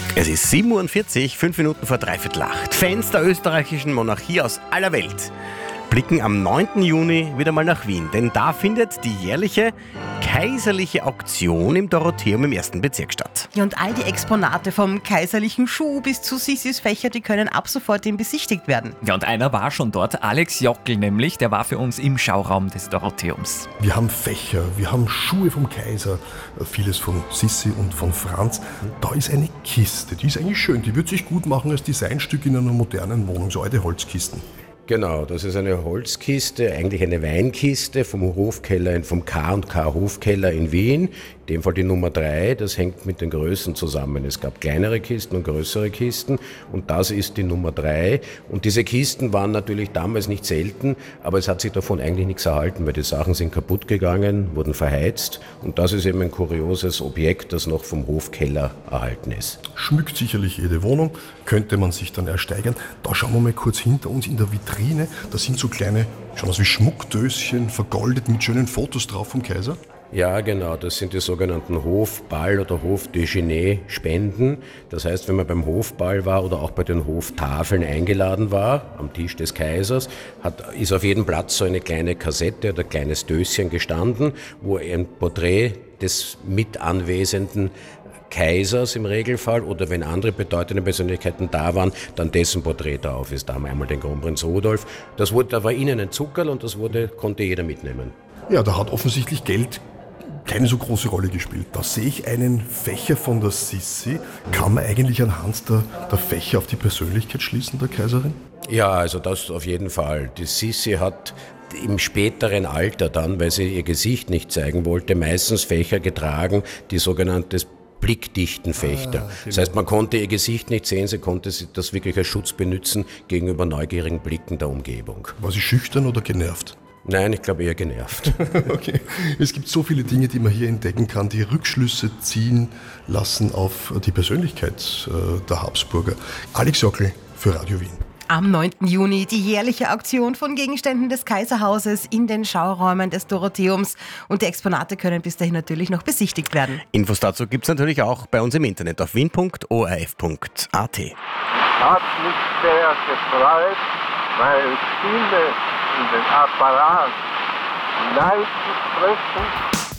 Es ist 7:40 Uhr, 5 Minuten vor 7:45. Fans der österreichischen Monarchie aus aller Welt blicken am 9. Juni wieder mal nach Wien, denn da findet die jährliche kaiserliche Auktion im Dorotheum im 1. Bezirk statt. Ja, und all die Exponate vom kaiserlichen Schuh bis zu Sissis Fächer, die können ab sofort besichtigt werden. Ja, und einer war schon dort, Alex Jockel nämlich, der war für uns im Schauraum des Dorotheums. Wir haben Fächer, wir haben Schuhe vom Kaiser, vieles von Sissi und von Franz. Da ist eine Kiste, die ist eigentlich schön, die wird sich gut machen als Designstück in einer modernen Wohnung, so alte Holzkisten. Genau, das ist eine Holzkiste, eigentlich eine Weinkiste vom Hofkeller, vom K&K Hofkeller in Wien. In dem Fall die Nummer 3, das hängt mit den Größen zusammen. Es gab kleinere Kisten und größere Kisten und das ist die Nummer 3. Und diese Kisten waren natürlich damals nicht selten, aber es hat sich davon eigentlich nichts erhalten, weil die Sachen sind kaputt gegangen, wurden verheizt und das ist eben ein kurioses Objekt, das noch vom Hofkeller erhalten ist. Schmückt sicherlich jede Wohnung, könnte man sich dann ersteigern. Da schauen wir mal kurz hinter uns in der Vitrine. Da sind so kleine, schauen aus wie Schmuckdöschen, vergoldet mit schönen Fotos drauf vom Kaiser. Ja, genau, das sind die sogenannten Hofball- oder Hofdejeuner-Spenden. Das heißt, wenn man beim Hofball war oder auch bei den Hoftafeln eingeladen war, am Tisch des Kaisers, ist auf jedem Platz so eine kleine Kassette oder ein kleines Döschen gestanden, wo ein Porträt des mit anwesenden Kaisers im Regelfall oder wenn andere bedeutende Persönlichkeiten da waren, dann dessen Porträt drauf ist. Da haben wir einmal den Kronprinz Rudolf. Da war innen ein Zuckerl und konnte jeder mitnehmen. Ja, da hat offensichtlich Geld keine so große Rolle gespielt. Da sehe ich einen Fächer von der Sissi. Kann man eigentlich anhand der Fächer auf die Persönlichkeit schließen, der Kaiserin? Ja, also das auf jeden Fall. Die Sissi hat im späteren Alter dann, weil sie ihr Gesicht nicht zeigen wollte, meistens Fächer getragen, die sogenannte blickdichten Fächer. Das heißt, man konnte ihr Gesicht nicht sehen, sie konnte das wirklich als Schutz benutzen gegenüber neugierigen Blicken der Umgebung. War sie schüchtern oder genervt? Nein, ich glaube eher genervt. Okay. Es gibt so viele Dinge, die man hier entdecken kann, die Rückschlüsse ziehen lassen auf die Persönlichkeit der Habsburger. Alex Jockel für Radio Wien. Am 9. Juni die jährliche Auktion von Gegenständen des Kaiserhauses in den Schauräumen des Dorotheums. Und die Exponate können bis dahin natürlich noch besichtigt werden. Infos dazu gibt es natürlich auch bei uns im Internet auf wien.orf.at. Hat mich sehr gefreut, weil viele in den Apparat hineinzusprechen